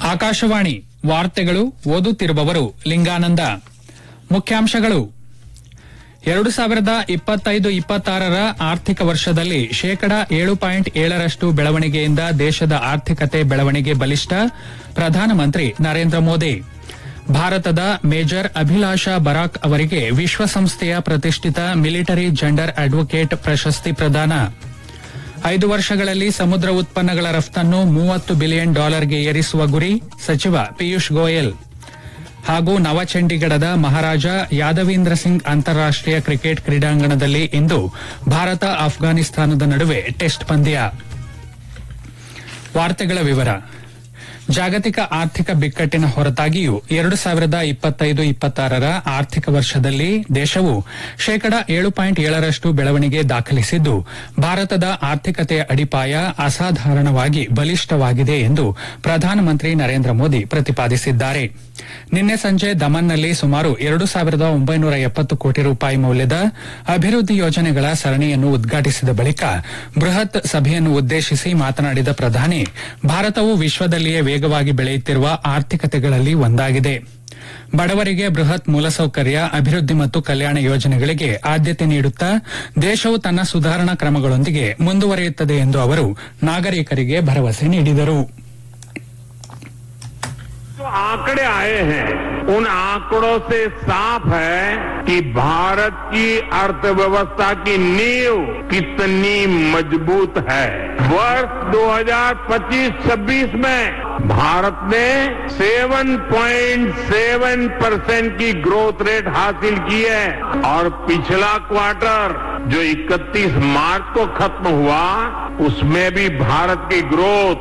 ಆಕಾಶವಾಣಿ ವಾರ್ತೆಗಳು ಓದುತ್ತಿರುವವರು ಲಿಂಗಾನಂದ. ಮುಖ್ಯಾಂಶಗಳು. 2025-26ರ ಆರ್ಥಿಕ ವರ್ಷದಲ್ಲಿ ಶೇಕಡಾ 7.7ರಷ್ಟು ಬೆಳವಣಿಗೆಯಿಂದ ದೇಶದ ಆರ್ಥಿಕತೆ ಬೆಳವಣಿಗೆ ಬಲಿಷ್ಠ. ಪ್ರಧಾನಮಂತ್ರಿ ನರೇಂದ್ರ ಮೋದಿ. ಭಾರತದ ಮೇಜರ್ ಅಭಿಲಾಷಾ ಬರಾಕ್ ಅವರಿಗೆ ವಿಶ್ವಸಂಸ್ಥೆಯ ಪ್ರತಿಷ್ಠಿತ ಮಿಲಿಟರಿ ಜೆಂಡರ್ ಅಡ್ವೊಕೇಟ್ ಪ್ರಶಸ್ತಿ ಪ್ರದಾನ. 5 ವರ್ಷಗಳಲ್ಲಿ ಸಮುದ್ರ ಉತ್ಪನ್ನಗಳ ರಫ್ತನ್ನು $30 ಬಿಲಿಯನ್ ಗೆ ಏರಿಸುವ ಗುರಿ. ಸಚಿವ ಪಿಯೂಷ್ ಗೋಯಲ್. ಹಾಗೂ ನವಚಂಡೀಗಢದ ಮಹಾರಾಜ ಯಾದವೀಂದ್ರ ಸಿಂಗ್ ಅಂತಾರಾಷ್ಟೀಯ ಕ್ರಿಕೆಟ್ ಕ್ರೀಡಾಂಗಣದಲ್ಲಿ ಇಂದು ಭಾರತ ಅಫ್ಘಾನಿಸ್ತಾನದ ನಡುವೆ ಟೆಸ್ಟ್ ಪಂದ್ಯ. ವಾರ್ತೆಗಳ ವಿವರ. ಜಾಗತಿಕ ಆರ್ಥಿಕ ಬಿಕ್ಕಟ್ಟಿನ ಹೊರತಾಗಿಯೂ 2025-26ರ ಆರ್ಥಿಕ ವರ್ಷದಲ್ಲಿ ದೇಶವು ಶೇಕಡಾ 7.7ರಷ್ಟು ಬೆಳವಣಿಗೆ ದಾಖಲಿಸಿದ್ದು, ಭಾರತದ ಆರ್ಥಿಕತೆಯ ಅಡಿಪಾಯ ಅಸಾಧಾರಣವಾಗಿ ಬಲಿಷ್ಠವಾಗಿದೆ ಎಂದು ಪ್ರಧಾನಮಂತ್ರಿ ನರೇಂದ್ರ ಮೋದಿ ಪ್ರತಿಪಾದಿಸಿದ್ದಾರೆ. ನಿನ್ನೆ ಸಂಜೆ ದಮನ್ನಲ್ಲಿ ಸುಮಾರು 2,970 ಕೋಟಿ ರೂಪಾಯಿ ಮೌಲ್ಯದ ಅಭಿವೃದ್ಧಿ ಯೋಜನೆಗಳ ಸರಣಿಯನ್ನು ಉದ್ಘಾಟಿಸಿದ ಬಳಿಕ ಬೃಹತ್ ಸಭೆಯನ್ನು ಉದ್ದೇಶಿಸಿ ಮಾತನಾಡಿದ ಪ್ರಧಾನಿ, ಭಾರತವು ವಿಶ್ವದಲ್ಲಿಯೇ ವೇಗವಾಗಿ ಬೆಳೆಯುತ್ತಿರುವ ಆರ್ಥಿಕತೆಗಳಲ್ಲಿ ಒಂದಾಗಿದೆ. ಬಡವರಿಗೆ ಬೃಹತ್ ಮೂಲಸೌಕರ್ಯ, ಅಭಿವೃದ್ಧಿ ಮತ್ತು ಕಲ್ಯಾಣ ಯೋಜನೆಗಳಿಗೆ ಆದ್ಯತೆ ನೀಡುತ್ತಾ ದೇಶವು ತನ್ನ ಸುಧಾರಣಾ ಕ್ರಮಗಳೊಂದಿಗೆ ಮುಂದುವರಿಯುತ್ತದೆ ಎಂದು ಅವರು ನಾಗರಿಕರಿಗೆ ಭರವಸೆ ನೀಡಿದರು. आंकड़े आए हैं, उन आंकड़ों से साफ है कि भारत की अर्थव्यवस्था की नींव कितनी मजबूत है. वर्ष 2025-26 में भारत ने 7.7% की ग्रोथ रेट हासिल की है और पिछला क्वार्टर जो 31 मार्च को खत्म हुआ उसमें भी भारत की ग्रोथ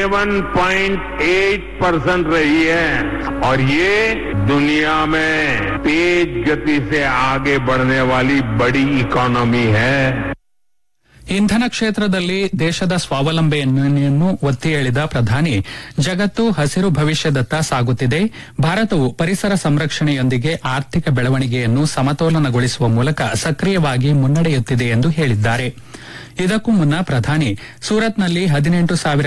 7.8% रही है और ये दुनिया में तेज गति से आगे बढ़ने वाली बड़ी इकोनॉमी है. ಇಂಧನ ಕ್ಷೇತ್ರದಲ್ಲಿ ದೇಶದ ಸ್ವಾವಲಂಬನೆಯನ್ನು ಒತ್ತಿ ಹೇಳಿದ ಪ್ರಧಾನಿ, ಜಗತ್ತು ಹಸಿರು ಭವಿಷ್ಯದತ್ತ ಸಾಗುತ್ತಿದೆ. ಭಾರತವು ಪರಿಸರ ಸಂರಕ್ಷಣೆಯೊಂದಿಗೆ ಆರ್ಥಿಕ ಬೆಳವಣಿಗೆಯನ್ನು ಸಮತೋಲನಗೊಳಿಸುವ ಮೂಲಕ ಸಕ್ರಿಯವಾಗಿ ಮುನ್ನಡೆಯುತ್ತಿದೆ ಎಂದು ಹೇಳಿದ್ದಾರೆ. ಇದಕ್ಕೂ ಮುನ್ನ ಪ್ರಧಾನಿ ಸೂರತ್ನಲ್ಲಿ 18,000